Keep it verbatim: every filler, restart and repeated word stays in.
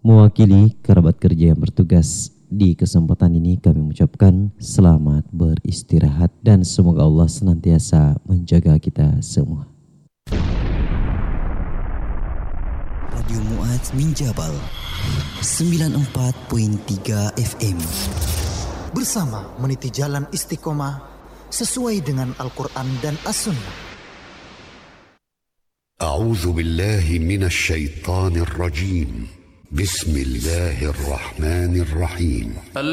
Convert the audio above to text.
Mewakili kerabat kerja yang bertugas di kesempatan ini, kami mengucapkan selamat beristirahat dan semoga Allah senantiasa menjaga kita semua. Radio Mu'adz min Jabal sembilan puluh empat koma tiga F M. Bersama meniti jalan istiqomah sesuai dengan Al-Quran dan As-Sunnah. A'udzu billahi minasy syaithanir rajim. Bismillahirrahmanirrahim.